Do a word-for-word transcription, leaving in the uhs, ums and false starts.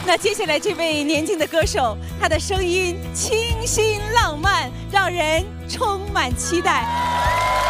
那接下来这位年轻的歌手，他的声音清新浪漫，让人充满期待。